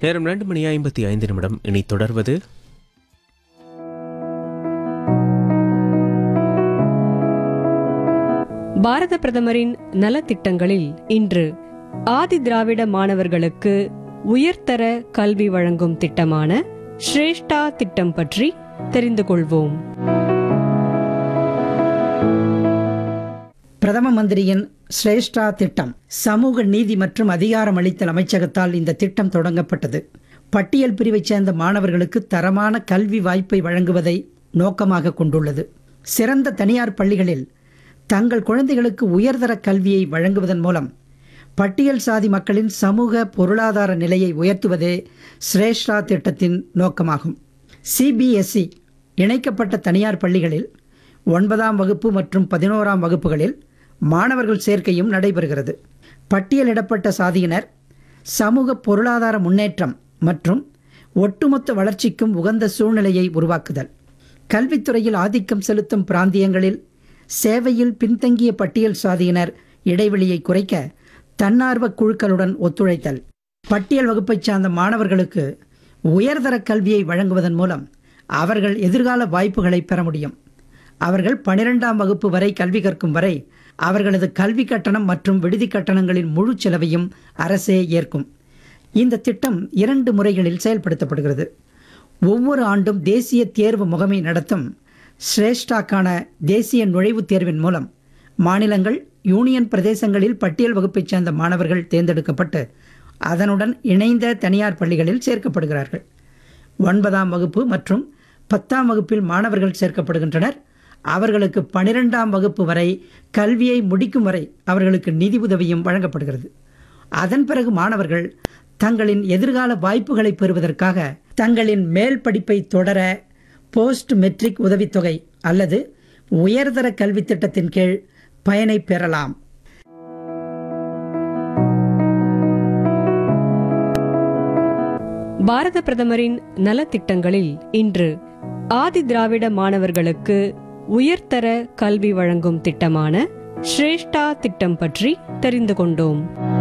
நேரம் 2:55. இனி தொடர்வது பாரத பிரதமரின் நலத்திட்டங்களில் இன்று ஆதி திராவிட மாணவர்களுக்கு உயர்தர கல்வி வழங்கும் திட்டமான ஸ்ரேஷ்டா திட்டம் பற்றி தெரிந்து கொள்வோம். பிரதம மந்திரியின் ஸ்ரேஷ்டா திட்டம் சமூக நீதி மற்றும் அதிகாரமளித்தல் அமைச்சகத்தால் இந்த திட்டம் தொடங்கப்பட்டது. பட்டியல் பிரிவைச் சேர்ந்த மாணவர்களுக்கு தரமான கல்வி வாய்ப்பை வழங்குவதை நோக்கமாக கொண்டுள்ளது. சிறந்த தனியார் பள்ளிகளில் தங்கள் குழந்தைகளுக்கு உயர்தர கல்வியை வழங்குவதன் மூலம் பட்டியல் சாதி மக்களின் சமூக பொருளாதார நிலையை உயர்த்துவதே ஸ்ரேஷ்டா திட்டத்தின் நோக்கமாகும். சிபிஎஸ்இ இணைக்கப்பட்ட தனியார் பள்ளிகளில் 9ஆம் வகுப்பு மற்றும் 11ஆம் வகுப்புகளில் மாணவர்கள் சேர்க்கையும் நடைபெறுகிறது. பட்டியலிடப்பட்ட சாதியினர் சமூக பொருளாதார முன்னேற்றம் மற்றும் ஒட்டுமொத்த வளர்ச்சிக்கும் உகந்த சூழ்நிலையை உருவாக்குதல், கல்வித்துறையில் ஆதிக்கம் செலுத்தும் பிராந்தியங்களில் சேவையில் பின்தங்கிய பட்டியல் சாதியினர் இடைவெளியை குறைக்க தன்னார்வ குழுக்களுடன் ஒத்துழைத்தல், பட்டியல் வகுப்பைச் சார்ந்த மாணவர்களுக்கு உயர்தர கல்வியை வழங்குவதன் மூலம் அவர்கள் எதிர்கால வாய்ப்புகளை பெற முடியும். அவர்கள் 12ஆம் வகுப்பு வரை கல்வி கற்கும் வரை அவர்களது கல்வி கட்டணம் மற்றும் விடுதி கட்டணங்களின் முழு செலவையும் அரசே ஏற்கும். இந்த திட்டம் 2 முறைகளில் செயல்படுத்தப்படுகிறது. ஒவ்வொரு ஆண்டும் தேசிய தேர்வு முகமை நடத்தும் ஸ்ரேஷ்டாக்கான தேசிய நுழைவுத் தேர்வின் மூலம் மாநிலங்கள், யூனியன் பிரதேசங்களில் பட்டியல் வகுப்பைச் சேர்ந்த மாணவர்கள் தேர்ந்தெடுக்கப்பட்டு அதனுடன் இணைந்த தனியார் பள்ளிகளில் சேர்க்கப்படுகிறார்கள். 9ஆம் வகுப்பு மற்றும் 10ஆம் வகுப்பில் மாணவர்கள் சேர்க்கப்படுகின்றனர். அவர்களுக்கு 12ஆம் வகுப்பு வரை கல்வியை முடிக்கும் வரை அவர்களுக்கு நிதி உதவியும் வழங்கப்படுகிறது. அதன் பிறகு மாணவர்கள் தங்களின் எதிர்கால வாய்ப்புகளை பெறுவதற்காக தங்களின் மேல் படிப்பை தொடர போஸ்ட் மெட்ரிக் உதவித்தொகை அல்லது உயர்தர கல்வி திட்டத்தின் கீழ் பயனை பெறலாம். பாரத பிரதமரின் நலத்திட்டங்களில் இன்று ஆதி திராவிட மாணவர்களுக்கு உயர்தர கல்வி வழங்கும் திட்டமான ஸ்ரேஷ்டா திட்டம் பற்றி தெரிந்து கொண்டோம்.